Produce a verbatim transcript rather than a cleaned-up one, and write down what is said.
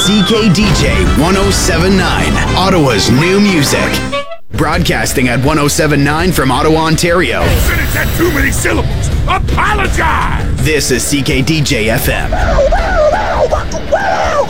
C K D J one oh seven point nine, Ottawa's new music. Broadcasting at one oh seven point nine from Ottawa, Ontario. It's had too many syllables. Apologize! This is C K D J F M.